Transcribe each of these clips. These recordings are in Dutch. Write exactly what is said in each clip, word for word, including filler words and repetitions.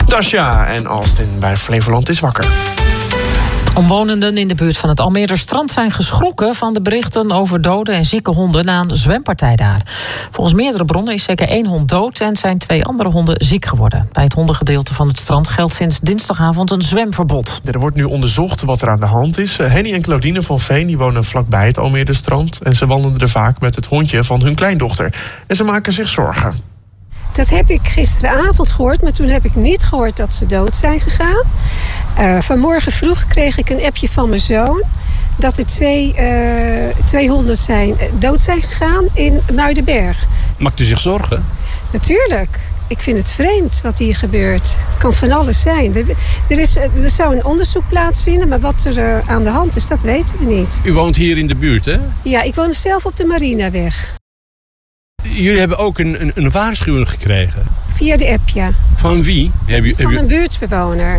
Tasja en Austin bij Flevoland is wakker. Omwonenden in de buurt van het Almeerderstrand zijn geschrokken van de berichten over dode en zieke honden na een zwempartij daar. Volgens meerdere bronnen is zeker één hond dood en zijn twee andere honden ziek geworden. Bij het hondengedeelte van het strand geldt sinds dinsdagavond een zwemverbod. Er wordt nu onderzocht wat er aan de hand is. Henny en Claudine van Veen die wonen vlakbij het Almeerderstrand en ze wandelden er vaak met het hondje van hun kleindochter. En ze maken zich zorgen. Dat heb ik gisteravond gehoord, maar toen heb ik niet gehoord dat ze dood zijn gegaan. Uh, vanmorgen vroeg kreeg ik een appje van mijn zoon dat er twee, uh, twee honden zijn, uh, dood zijn gegaan in Muidenberg. Maakt u zich zorgen? Natuurlijk. Ik vind het vreemd wat hier gebeurt. Het kan van alles zijn. Er, is, er zou een onderzoek plaatsvinden, maar wat er uh, aan de hand is, dat weten we niet. U woont hier in de buurt, hè? Ja, ik woon zelf op de Marinaweg. Jullie hebben ook een, een, een waarschuwing gekregen. Via de app, ja. Van wie? Heb je, van heb je... een buurtbewoner.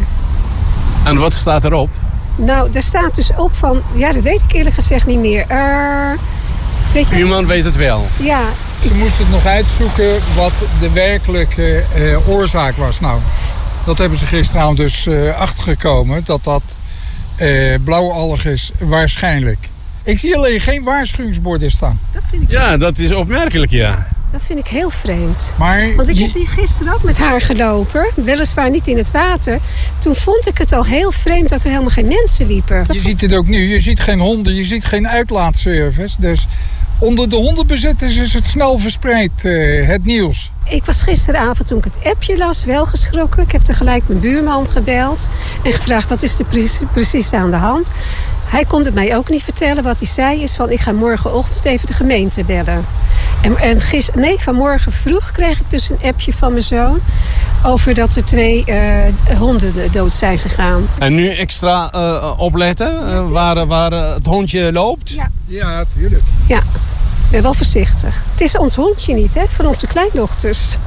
En wat staat erop? Nou, daar staat dus op van... Ja, dat weet ik eerlijk gezegd niet meer. Uh, weet je... Iemand weet het wel. Ja. Ze moesten nog uitzoeken wat de werkelijke uh, oorzaak was. Nou, dat hebben ze gisteravond dus uh, achtergekomen. Dat dat uh, blauwalg is, waarschijnlijk. Ik zie alleen geen waarschuwingsborden staan. Dat vind ik ja, dat is opmerkelijk, ja. Dat vind ik heel vreemd. Maar Want ik je... heb hier gisteren ook met haar gelopen. Weliswaar niet in het water. Toen vond ik het al heel vreemd dat er helemaal geen mensen liepen. Je ziet het ook nu. Je ziet geen honden. Je ziet geen uitlaatservice. Dus onder de hondenbezitters is het snel verspreid, uh, het nieuws. Ik was gisteravond, toen ik het appje las, wel geschrokken. Ik heb tegelijk mijn buurman gebeld en gevraagd wat is er precies, precies aan de hand. Hij kon het mij ook niet vertellen. Wat hij zei is van, ik ga morgenochtend even de gemeente bellen. En, en gis, nee, vanmorgen vroeg kreeg ik dus een appje van mijn zoon over dat er twee uh, honden dood zijn gegaan. En nu extra uh, opletten uh, waar, waar uh, het hondje loopt? Ja, ja tuurlijk. Ja, ik ben wel voorzichtig. Het is ons hondje niet, hè, van onze kleindochters.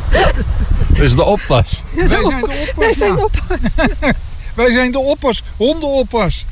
Dat is de oppas. Wij zijn de oppas. Wij zijn de oppas. Wij zijn de oppas, hondenoppas.